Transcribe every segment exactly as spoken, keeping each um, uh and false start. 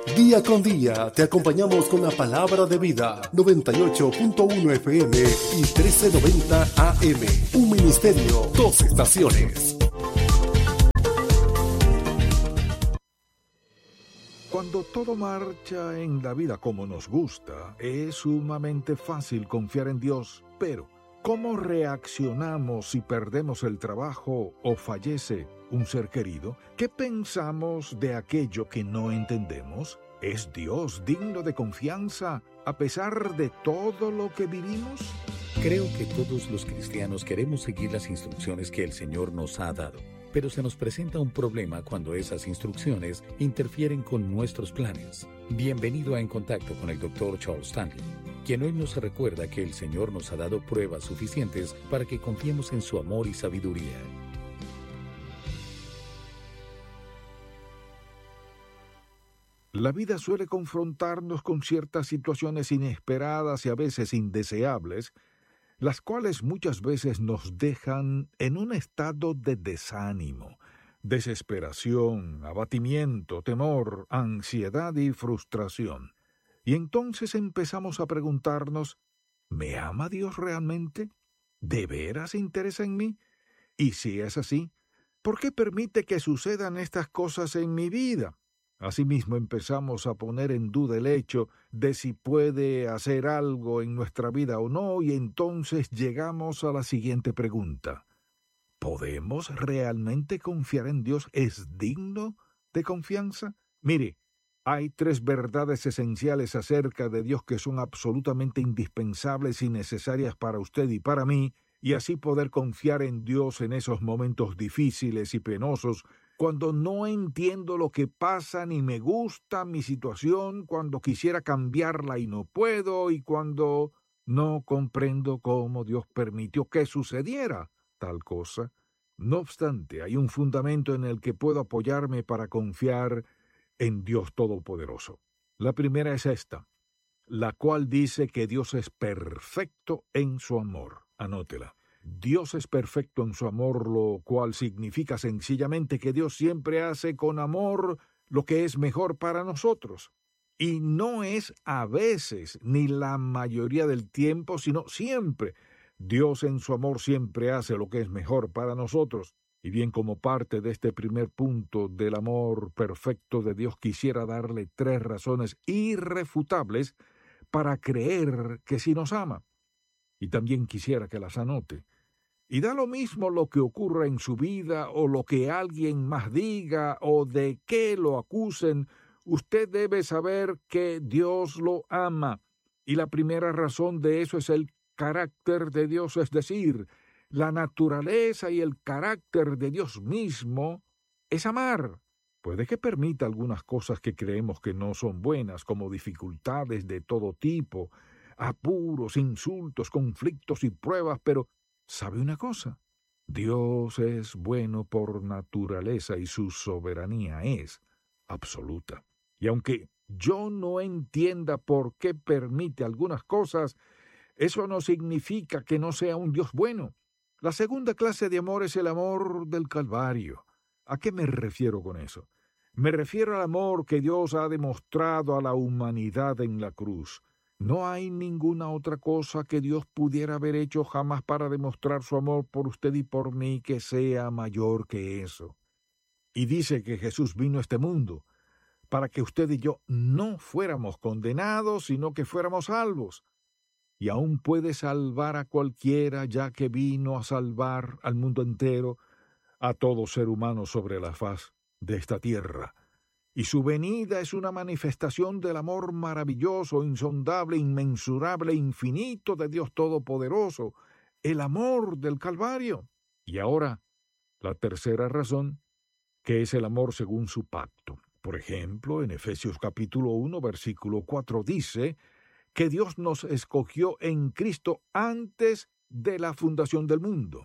Día con día te acompañamos con la palabra de vida. Noventa y ocho punto uno F M y trece noventa A M. Un ministerio, dos estaciones. Cuando todo marcha en la vida como nos gusta, es sumamente fácil confiar en Dios. Pero, ¿cómo reaccionamos si perdemos el trabajo o fallece un ser querido? ¿Qué pensamos de aquello que no entendemos? ¿Es Dios digno de confianza a pesar de todo lo que vivimos? Creo que todos los cristianos queremos seguir las instrucciones que el Señor nos ha dado, pero se nos presenta un problema cuando esas instrucciones interfieren con nuestros planes. Bienvenido a En Contacto con el doctor Charles Stanley, quien hoy nos recuerda que el Señor nos ha dado pruebas suficientes para que confiemos en su amor y sabiduría. La vida suele confrontarnos con ciertas situaciones inesperadas y a veces indeseables, las cuales muchas veces nos dejan en un estado de desánimo, desesperación, abatimiento, temor, ansiedad y frustración. Y entonces empezamos a preguntarnos, ¿me ama Dios realmente? ¿De veras se interesa en mí? Y si es así, ¿por qué permite que sucedan estas cosas en mi vida? Asimismo empezamos a poner en duda el hecho de si puede hacer algo en nuestra vida o no, y entonces llegamos a la siguiente pregunta. ¿Podemos realmente confiar en Dios? ¿Es digno de confianza? Mire, hay tres verdades esenciales acerca de Dios que son absolutamente indispensables y necesarias para usted y para mí, y así poder confiar en Dios en esos momentos difíciles y penosos, cuando no entiendo lo que pasa ni me gusta mi situación, cuando quisiera cambiarla y no puedo, y cuando no comprendo cómo Dios permitió que sucediera tal cosa. No obstante, hay un fundamento en el que puedo apoyarme para confiar en Dios Todopoderoso. La primera es esta, la cual dice que Dios es perfecto en su amor. Anótela. Dios es perfecto en su amor, lo cual significa sencillamente que Dios siempre hace con amor lo que es mejor para nosotros. Y no es a veces, ni la mayoría del tiempo, sino siempre. Dios en su amor siempre hace lo que es mejor para nosotros. Y bien, como parte de este primer punto del amor perfecto de Dios, quisiera darle tres razones irrefutables para creer que sí nos ama. Y también quisiera que las anote. Y da lo mismo lo que ocurra en su vida o lo que alguien más diga o de qué lo acusen, usted debe saber que Dios lo ama. Y la primera razón de eso es el carácter de Dios, es decir, la naturaleza y el carácter de Dios mismo es amar. Puede que permita algunas cosas que creemos que no son buenas, como dificultades de todo tipo, apuros, insultos, conflictos y pruebas, pero ¿sabe una cosa? Dios es bueno por naturaleza y su soberanía es absoluta. Y aunque yo no entienda por qué permite algunas cosas, eso no significa que no sea un Dios bueno. La segunda clase de amor es el amor del Calvario. ¿A qué me refiero con eso? Me refiero al amor que Dios ha demostrado a la humanidad en la cruz. No hay ninguna otra cosa que Dios pudiera haber hecho jamás para demostrar su amor por usted y por mí que sea mayor que eso. Y dice que Jesús vino a este mundo para que usted y yo no fuéramos condenados, sino que fuéramos salvos. Y aún puede salvar a cualquiera, ya que vino a salvar al mundo entero, a todo ser humano sobre la faz de esta tierra. Y su venida es una manifestación del amor maravilloso, insondable, inmensurable, infinito de Dios Todopoderoso, el amor del Calvario. Y ahora, la tercera razón, que es el amor según su pacto. Por ejemplo, en Efesios capítulo uno, versículo cuatro dice que Dios nos escogió en Cristo antes de la fundación del mundo.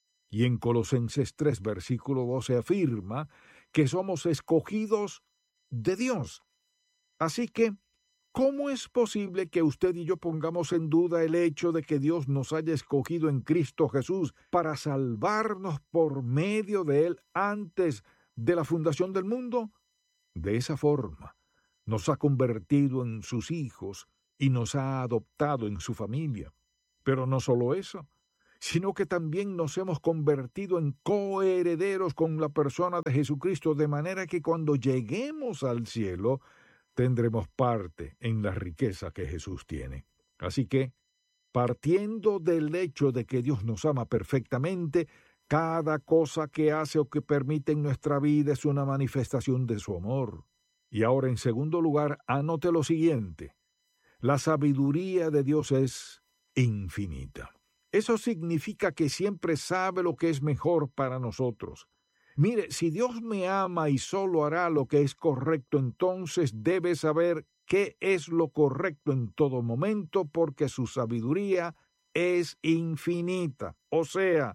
Y en Colosenses tres, versículo doce afirma que somos escogidos de Dios. Así que, ¿cómo es posible que usted y yo pongamos en duda el hecho de que Dios nos haya escogido en Cristo Jesús para salvarnos por medio de Él antes de la fundación del mundo? De esa forma, nos ha convertido en sus hijos y nos ha adoptado en su familia. Pero no solo eso, sino que también nos hemos convertido en coherederos con la persona de Jesucristo, de manera que cuando lleguemos al cielo tendremos parte en la riqueza que Jesús tiene. Así que, partiendo del hecho de que Dios nos ama perfectamente, cada cosa que hace o que permite en nuestra vida es una manifestación de su amor. Y ahora, en segundo lugar, anote lo siguiente: la sabiduría de Dios es infinita. Eso significa que siempre sabe lo que es mejor para nosotros. Mire, si Dios me ama y solo hará lo que es correcto, entonces debe saber qué es lo correcto en todo momento, porque su sabiduría es infinita. O sea,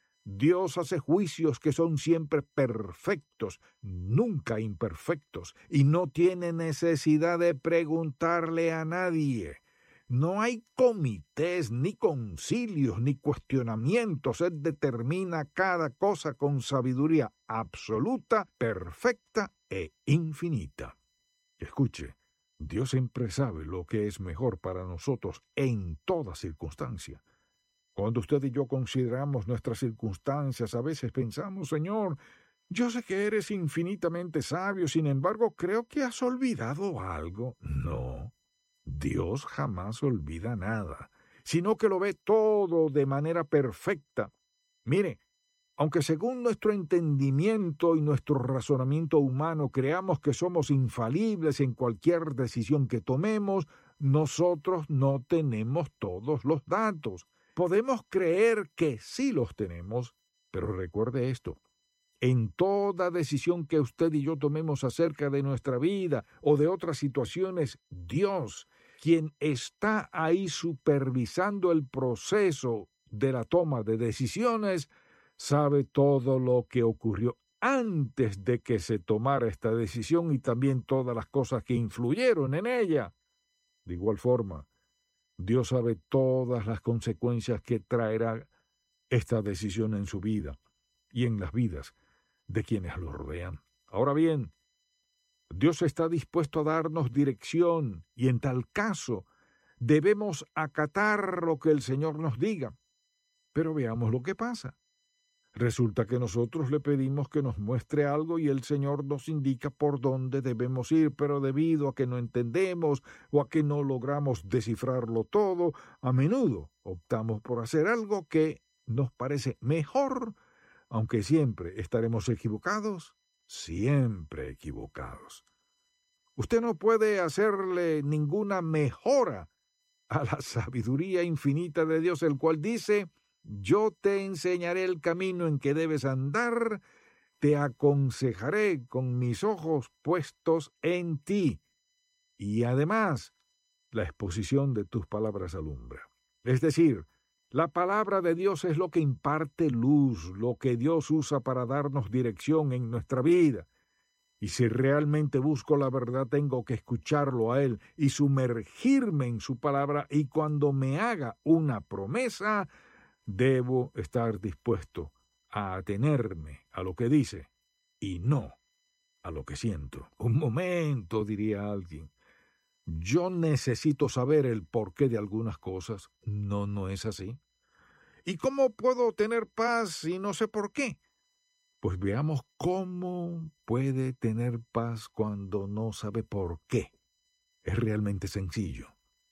Dios hace juicios que son siempre perfectos, nunca imperfectos, y no tiene necesidad de preguntarle a nadie. No hay comités, ni concilios, ni cuestionamientos. Él determina cada cosa con sabiduría absoluta, perfecta e infinita. Escuche, Dios siempre sabe lo que es mejor para nosotros en toda circunstancia. Cuando usted y yo consideramos nuestras circunstancias, a veces pensamos: Señor, yo sé que eres infinitamente sabio, sin embargo, creo que has olvidado algo. No. Dios jamás olvida nada, sino que lo ve todo de manera perfecta. Mire, aunque según nuestro entendimiento y nuestro razonamiento humano creamos que somos infalibles en cualquier decisión que tomemos, nosotros no tenemos todos los datos. Podemos creer que sí los tenemos, pero recuerde esto: en toda decisión que usted y yo tomemos acerca de nuestra vida o de otras situaciones, Dios, quien está ahí supervisando el proceso de la toma de decisiones, sabe todo lo que ocurrió antes de que se tomara esta decisión y también todas las cosas que influyeron en ella. De igual forma, Dios sabe todas las consecuencias que traerá esta decisión en su vida y en las vidas de quienes lo rodean. Ahora bien, Dios está dispuesto a darnos dirección y en tal caso debemos acatar lo que el Señor nos diga. Pero veamos lo que pasa. Resulta que nosotros le pedimos que nos muestre algo y el Señor nos indica por dónde debemos ir, pero debido a que no entendemos o a que no logramos descifrarlo todo, a menudo optamos por hacer algo que nos parece mejor, aunque siempre estaremos equivocados, siempre equivocados. Usted no puede hacerle ninguna mejora a la sabiduría infinita de Dios, el cual dice: yo te enseñaré el camino en que debes andar, te aconsejaré con mis ojos puestos en ti. Y además, la exposición de tus palabras alumbra. Es decir, la palabra de Dios es lo que imparte luz, lo que Dios usa para darnos dirección en nuestra vida. Y si realmente busco la verdad, tengo que escucharlo a Él y sumergirme en su palabra, y cuando me haga una promesa, debo estar dispuesto a atenerme a lo que dice y no a lo que siento. Un momento, diría alguien. Yo necesito saber el porqué de algunas cosas. No, no es así. ¿Y cómo puedo tener paz si no sé por qué? Pues veamos cómo puede tener paz cuando no sabe por qué. Es realmente sencillo.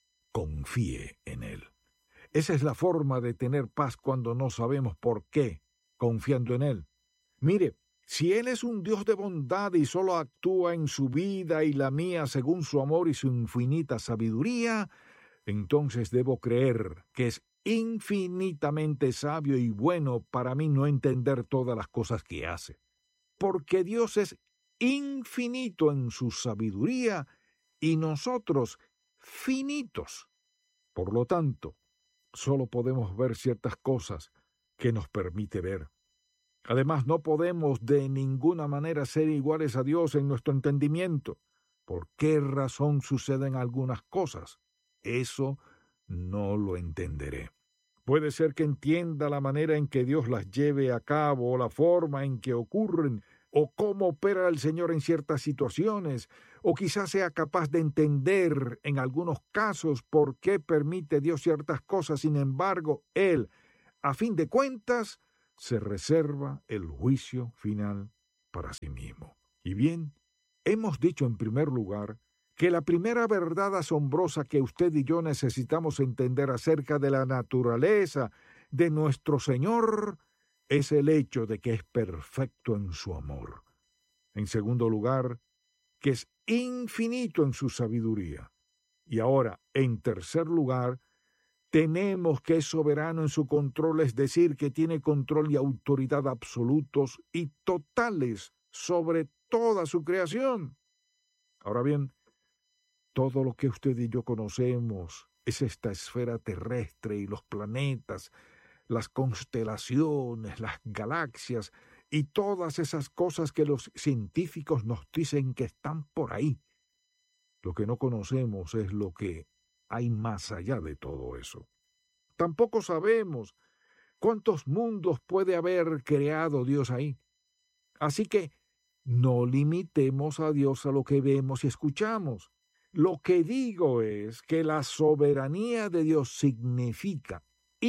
Confíe en Él. Esa es la forma de tener paz cuando no sabemos por qué, confiando en Él. Mire, si Él es un Dios de bondad y solo actúa en su vida y la mía según su amor y su infinita sabiduría, entonces debo creer que es infinitamente sabio y bueno para mí no entender todas las cosas que hace. Porque Dios es infinito en su sabiduría y nosotros finitos. Por lo tanto, solo podemos ver ciertas cosas que nos permite ver. Además, no podemos de ninguna manera ser iguales a Dios en nuestro entendimiento. ¿Por qué razón suceden algunas cosas? Eso no lo entenderé. Puede ser que entienda la manera en que Dios las lleve a cabo o la forma en que ocurren, o cómo opera el Señor en ciertas situaciones, o quizás sea capaz de entender en algunos casos por qué permite Dios ciertas cosas. Sin embargo, Él, a fin de cuentas, se reserva el juicio final para sí mismo. Y bien, hemos dicho en primer lugar que la primera verdad asombrosa que usted y yo necesitamos entender acerca de la naturaleza de nuestro Señor es el hecho de que es perfecto en su amor. En segundo lugar, que es infinito en su sabiduría. Y ahora, en tercer lugar, tenemos que es soberano en su control, es decir, que tiene control y autoridad absolutos y totales sobre toda su creación. Ahora bien, todo lo que usted y yo conocemos es esta esfera terrestre y los planetas, las constelaciones, las galaxias y todas esas cosas que los científicos nos dicen que están por ahí. Lo que no conocemos es lo que hay más allá de todo eso. Tampoco sabemos cuántos mundos puede haber creado Dios ahí. Así que no limitemos a Dios a lo que vemos y escuchamos. Lo que digo es que la soberanía de Dios significa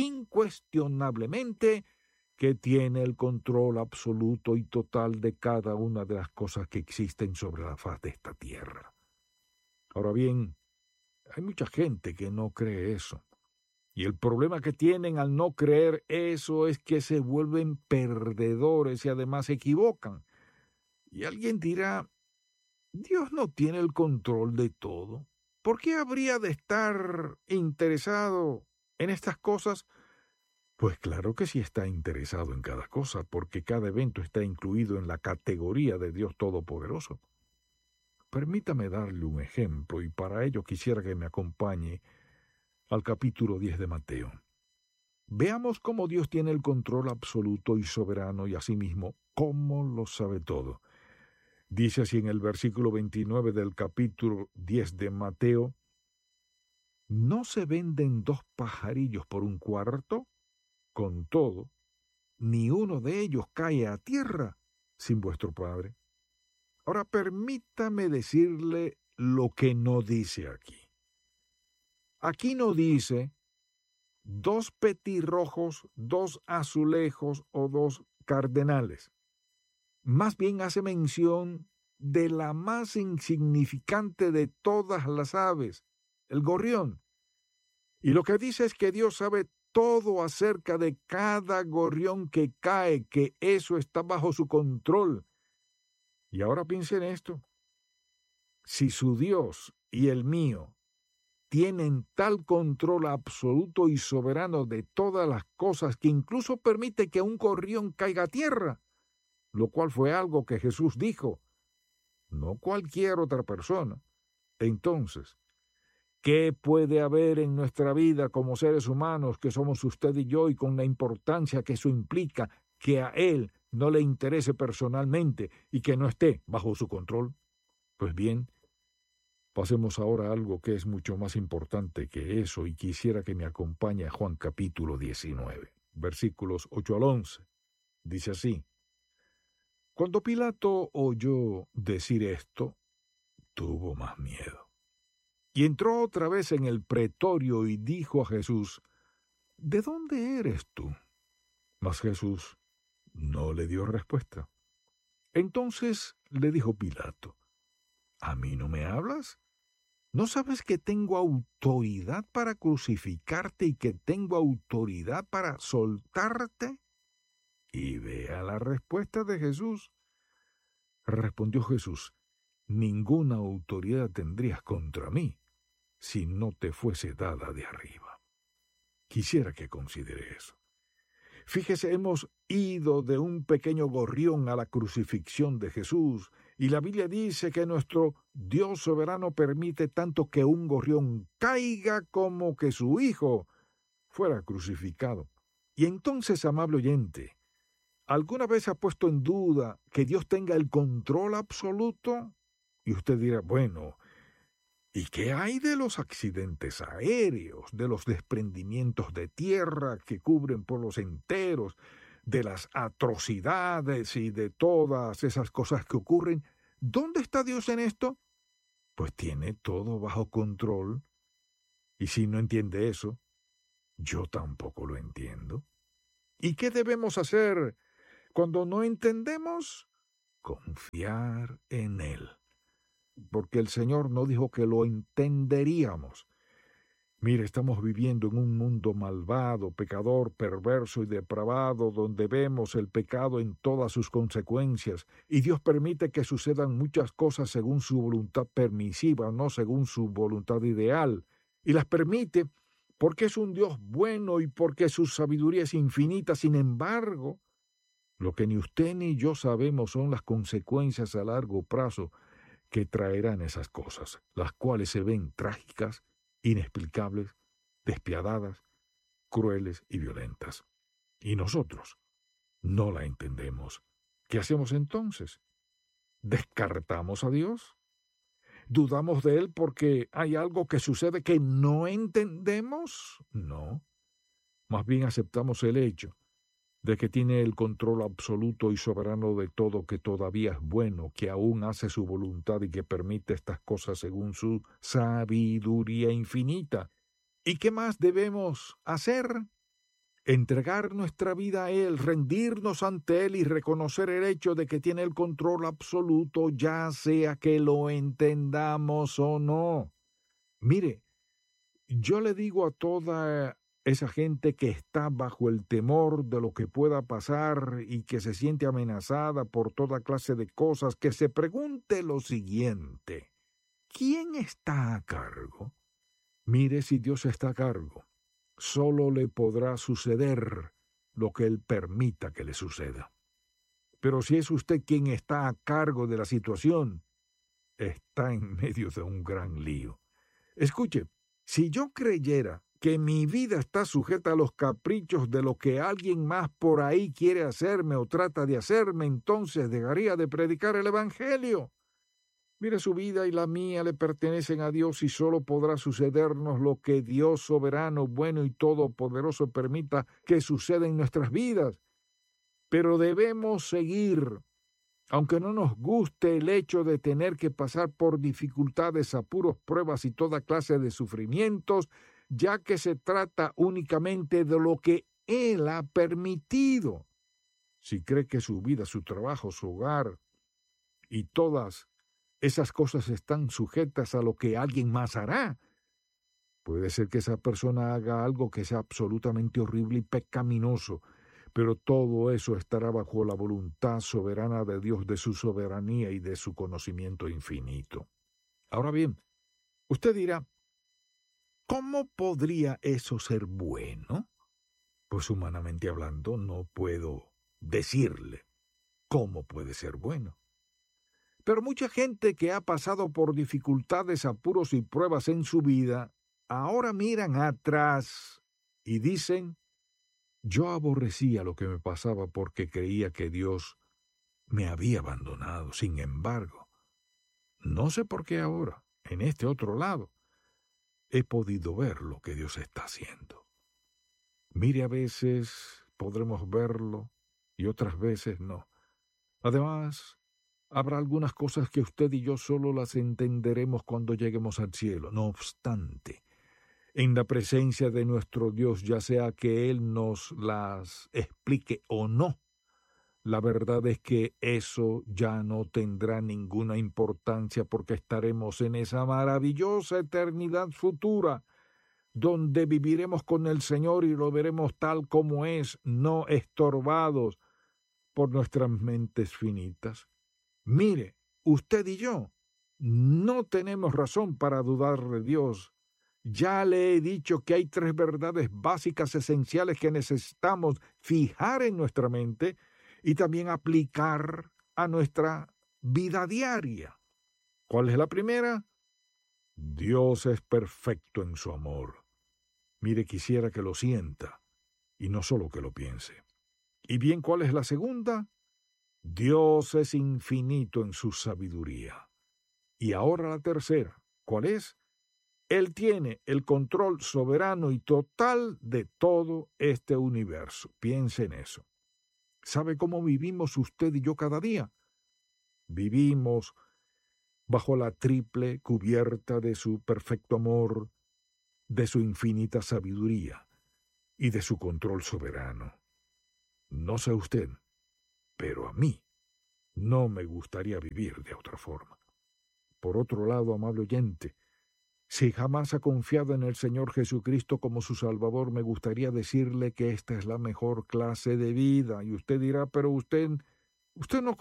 incuestionablemente que tiene el control absoluto y total de cada una de las cosas que existen sobre la faz de esta tierra. Ahora bien, hay mucha gente que no cree eso. Y el problema que tienen al no creer eso es que se vuelven perdedores y además se equivocan. Y alguien dirá, Dios no tiene el control de todo. ¿Por qué habría de estar interesado en estas cosas? Pues claro que sí está interesado en cada cosa, porque cada evento está incluido en la categoría de Dios Todopoderoso. Permítame darle un ejemplo, y para ello quisiera que me acompañe al capítulo diez de Mateo. Veamos cómo Dios tiene el control absoluto y soberano, y asimismo cómo lo sabe todo. Dice así en el versículo veintinueve del capítulo diez de Mateo: ¿no se venden dos pajarillos por un cuarto? Con todo, ni uno de ellos cae a tierra sin vuestro Padre. Ahora permítame decirle lo que no dice aquí. Aquí no dice dos petirrojos, dos azulejos o dos cardenales. Más bien hace mención de la más insignificante de todas las aves, el gorrión. Y lo que dice es que Dios sabe todo acerca de cada gorrión que cae, que eso está bajo su control. Y ahora piensen en esto. Si su Dios y el mío tienen tal control absoluto y soberano de todas las cosas que incluso permite que un gorrión caiga a tierra, lo cual fue algo que Jesús dijo, no cualquier otra persona, entonces, ¿qué puede haber en nuestra vida como seres humanos que somos usted y yo, y con la importancia que eso implica, que a Él no le interese personalmente y que no esté bajo su control? Pues bien, pasemos ahora a algo que es mucho más importante que eso, y quisiera que me acompañe a Juan capítulo diecinueve, versículos ocho al once. Dice así: Cuando Pilato oyó decir esto, tuvo más miedo. Y entró otra vez en el pretorio y dijo a Jesús: ¿de dónde eres tú? Mas Jesús no le dio respuesta. Entonces le dijo Pilato: ¿a mí no me hablas? ¿No sabes que tengo autoridad para crucificarte y que tengo autoridad para soltarte? Y vea la respuesta de Jesús. Respondió Jesús: ninguna autoridad tendrías contra mí si no te fuese dada de arriba. Quisiera que considere eso. Fíjese, hemos ido de un pequeño gorrión a la crucifixión de Jesús, y la Biblia dice que nuestro Dios soberano permite tanto que un gorrión caiga como que su Hijo fuera crucificado. Y entonces, amable oyente, ¿alguna vez ha puesto en duda que Dios tenga el control absoluto? Y usted dirá, bueno, ¿y qué hay de los accidentes aéreos, de los desprendimientos de tierra que cubren pueblos enteros, de las atrocidades y de todas esas cosas que ocurren, ¿dónde está Dios en esto? Pues tiene todo bajo control. Y si no entiende eso, yo tampoco lo entiendo. ¿Y qué debemos hacer cuando no entendemos? Confiar en Él. Porque el Señor no dijo que lo entenderíamos. Mire, estamos viviendo en un mundo malvado, pecador, perverso y depravado, donde vemos el pecado en todas sus consecuencias, y Dios permite que sucedan muchas cosas según su voluntad permisiva, no según su voluntad ideal, y las permite porque es un Dios bueno y porque su sabiduría es infinita. Sin embargo, lo que ni usted ni yo sabemos son las consecuencias a largo plazo que traerán esas cosas, las cuales se ven trágicas, inexplicables, despiadadas, crueles y violentas. Y nosotros no la entendemos. ¿Qué hacemos entonces? ¿Descartamos a Dios? ¿Dudamos de Él porque hay algo que sucede que no entendemos? No. Más bien aceptamos el hecho de que tiene el control absoluto y soberano de todo, que todavía es bueno, que aún hace su voluntad y que permite estas cosas según su sabiduría infinita. ¿Y qué más debemos hacer? Entregar nuestra vida a Él, rendirnos ante Él y reconocer el hecho de que tiene el control absoluto, ya sea que lo entendamos o no. Mire, yo le digo a toda esa gente que está bajo el temor de lo que pueda pasar y que se siente amenazada por toda clase de cosas, que se pregunte lo siguiente: ¿quién está a cargo? Mire, si Dios está a cargo, solo le podrá suceder lo que Él permita que le suceda. Pero si es usted quien está a cargo de la situación, está en medio de un gran lío. Escuche, si yo creyera que mi vida está sujeta a los caprichos de lo que alguien más por ahí quiere hacerme o trata de hacerme, entonces dejaría de predicar el Evangelio. Mire, su vida y la mía le pertenecen a Dios y solo podrá sucedernos lo que Dios soberano, bueno y todopoderoso permita que suceda en nuestras vidas. Pero debemos seguir, aunque no nos guste el hecho de tener que pasar por dificultades, apuros, pruebas y toda clase de sufrimientos, ya que se trata únicamente de lo que Él ha permitido. Si cree que su vida, su trabajo, su hogar y todas esas cosas están sujetas a lo que alguien más hará, puede ser que esa persona haga algo que sea absolutamente horrible y pecaminoso, pero todo eso estará bajo la voluntad soberana de Dios, de su soberanía y de su conocimiento infinito. Ahora bien, usted dirá, ¿cómo podría eso ser bueno? Pues humanamente hablando, no puedo decirle cómo puede ser bueno. Pero mucha gente que ha pasado por dificultades, apuros y pruebas en su vida, ahora miran atrás y dicen: yo aborrecía lo que me pasaba porque creía que Dios me había abandonado. Sin embargo, no sé por qué ahora, en este otro lado, he podido ver lo que Dios está haciendo. Mire, a veces podremos verlo y otras veces no. Además, habrá algunas cosas que usted y yo solo las entenderemos cuando lleguemos al cielo. No obstante, en la presencia de nuestro Dios, ya sea que Él nos las explique o no, la verdad es que eso ya no tendrá ninguna importancia, porque estaremos en esa maravillosa eternidad futura, donde viviremos con el Señor y lo veremos tal como es, no estorbados por nuestras mentes finitas. Mire, usted y yo no tenemos razón para dudar de Dios. Ya le he dicho que hay tres verdades básicas esenciales que necesitamos fijar en nuestra mente y también aplicar a nuestra vida diaria. ¿Cuál es la primera? Dios es perfecto en su amor. Mire, quisiera que lo sienta y no solo que lo piense. ¿Y bien cuál es la segunda? Dios es infinito en su sabiduría. Y ahora la tercera, ¿cuál es? Él tiene el control soberano y total de todo este universo. Piense en eso. ¿Sabe cómo vivimos usted y yo cada día? Vivimos bajo la triple cubierta de su perfecto amor, de su infinita sabiduría y de su control soberano. No sé usted, pero a mí no me gustaría vivir de otra forma. Por otro lado, amable oyente, si jamás ha confiado en el Señor Jesucristo como su Salvador, me gustaría decirle que esta es la mejor clase de vida. Y usted dirá, pero usted, usted no